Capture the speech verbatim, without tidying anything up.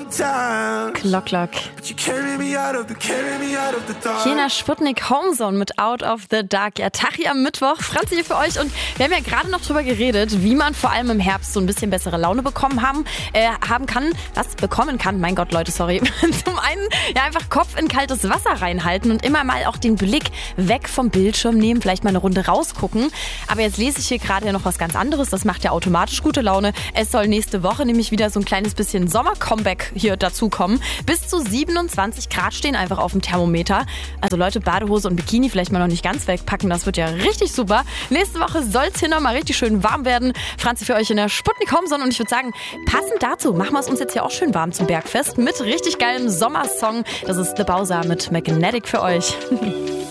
Klock, klock. Hier in der Sputnik Homezone mit Out of the Dark. Ja, Tachi am Mittwoch. Franzi hier für euch. Und wir haben ja gerade noch drüber geredet, wie man vor allem im Herbst so ein bisschen bessere Laune bekommen haben, äh, haben kann. Was bekommen kann. Mein Gott, Leute, sorry. Zum einen ja einfach Kopf in kaltes Wasser reinhalten und immer mal auch den Blick weg vom Bildschirm nehmen. Vielleicht mal eine Runde rausgucken. Aber jetzt lese ich hier gerade ja noch was ganz anderes. Das macht ja automatisch gute Laune. Es soll nächste Woche nämlich wieder so ein kleines bisschen Sommer-Comeback hier dazukommen. Bis zu siebenundzwanzig Grad stehen einfach auf dem Thermometer. Also Leute, Badehose und Bikini vielleicht mal noch nicht ganz wegpacken. Das wird ja richtig super. Nächste Woche soll es hier noch mal richtig schön warm werden. Franzi für euch in der Sputnik Homezone. Und ich würde sagen, passend dazu machen wir es uns jetzt hier auch schön warm zum Bergfest mit richtig geilem Sommersong. Das ist The Bowser mit Magnetic für euch.